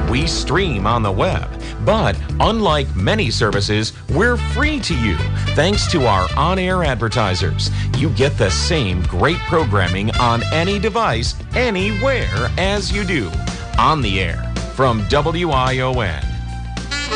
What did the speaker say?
We stream on the web, but unlike many services, we're free to you thanks to our on-air advertisers. You get the same great programming on any device, anywhere as you do. On the air from WION.